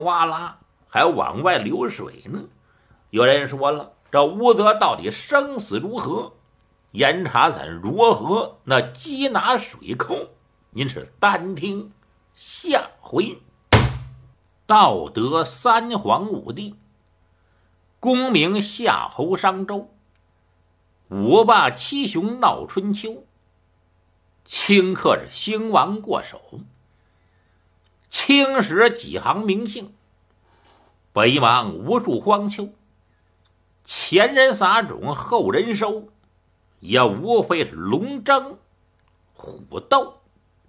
哗啦还往外流水呢。有人说了，这吴泽到底生死如何？严查伞如何那缉拿水寇？您是单听下回。道德三皇五帝，功名夏侯商周，五霸七雄闹春秋，顷刻着兴亡过手，青史几行名姓，北邙无数荒丘。前人撒种，后人收，也无非是龙争虎斗。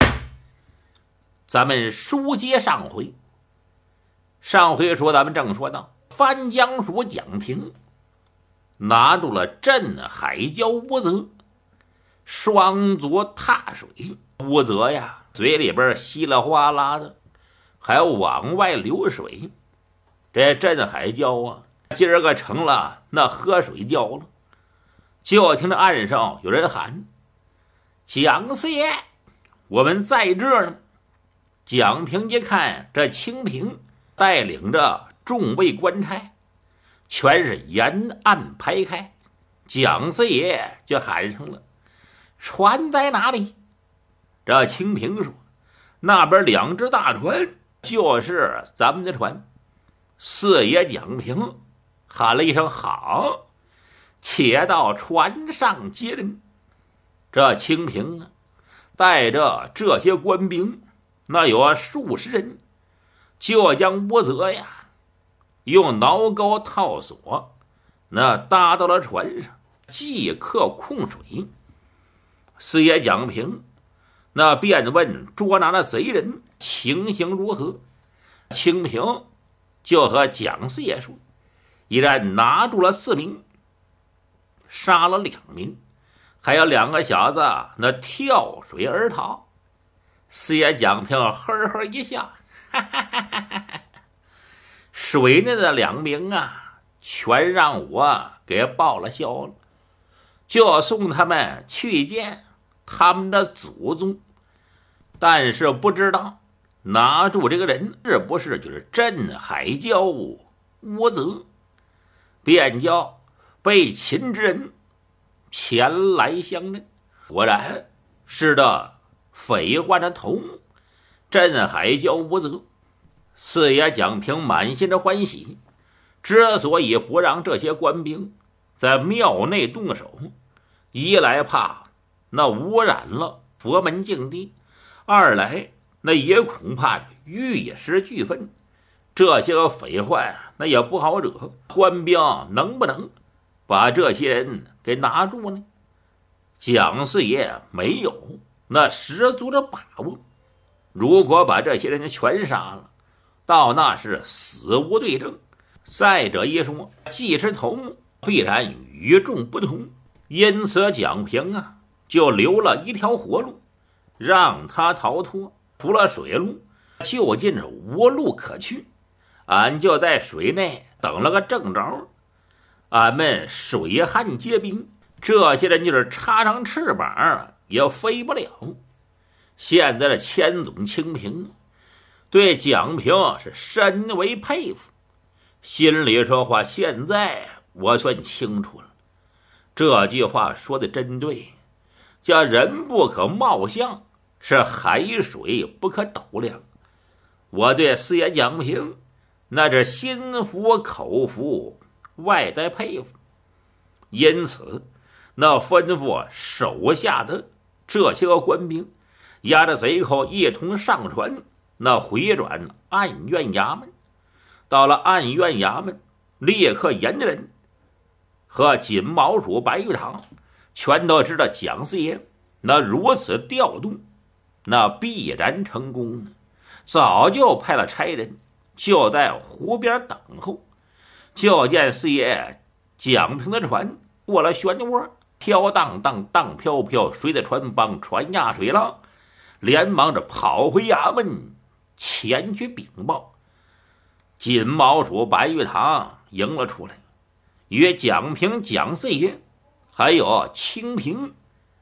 咱们书接上回，上回说咱们正说到藩江属蒋平拿住了镇海礁吴泽，双足踏水。吴泽呀，嘴里边稀里哗啦的，还往外流水。这镇海礁啊，今儿个成了那喝水礁了。就听着岸上有人喊：“蒋四爷，我们在这儿呢。”蒋平一看，这清平带领着众位官差，全是沿岸排开。蒋四爷就喊上了：“船在哪里？”这清平说：“那边2只大船，就是咱们的船。”四爷蒋平喊了一声：“好！”且到船上接人。这清平啊，带着这些官兵，那有数十人，就将吴泽呀用挠钩套索，那搭到了船上，即刻控水。四爷蒋平那便问捉拿的贼人情形如何。清平就和蒋四爷说：“依然拿住了4名，杀了2名，还有2个小子那跳水而逃。”四爷蒋平呵呵一笑：“哈哈哈哈哈哈，水内的2名啊，全让我给报了销了，就送他们去见他们的祖宗。但是不知道拿住这个人是不是就是镇海礁吴泽，便叫被擒之人前来相认。果然是的匪患的头目镇海礁吴泽。”四爷蒋平满心的欢喜，之所以不让这些官兵在庙内动手，一来怕那污染了佛门净地，二来那也恐怕玉石俱焚，这些个匪患那也不好惹。官兵能不能把这些人给拿住呢？蒋四爷没有那十足的把握，如果把这些人全杀了，到那是死无对证。再者一说，既是头目，必然与众不同，因此蒋平啊就留了一条活路，让他逃脱。除了水路，就近是无路可去，俺就在水内等了个正着。俺们水旱皆兵，这些人就是插上翅膀也飞不了。现在的千总清平对蒋平是深为佩服，心里说话：“现在我算清楚了，这句话说的真对，叫人不可貌相，是海水不可斗量。”我对四爷蒋平那是心服口服，外在佩服。因此那吩咐手下的这些个官兵，押着贼寇一同上船，那回转案院衙门。到了案院衙门，立刻严人和锦毛鼠白玉堂全都知道蒋四爷那如此调度，那必然成功，早就派了差人就在湖边等候。就见四爷蒋平的船过了漩涡，飘荡荡，荡飘飘，水在船帮，船压水浪，连忙着跑回衙门前去禀报。锦毛鼠白玉堂迎了出来，与蒋平、蒋四爷还有清平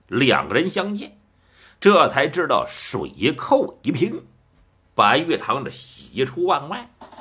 2个人相见，这才知道水寇已平。白玉堂的喜出望外，